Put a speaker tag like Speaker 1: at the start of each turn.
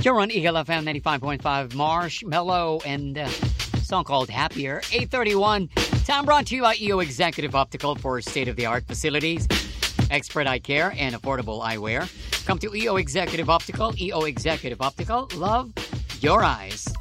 Speaker 1: You're on Eagle FM 95.5, Marshmello, and a song called Happier. 8:31. Time brought to you by EO Executive Optical for state-of-the-art facilities, expert eye care, and affordable eyewear. Come to EO Executive Optical. EO Executive Optical. Love your eyes.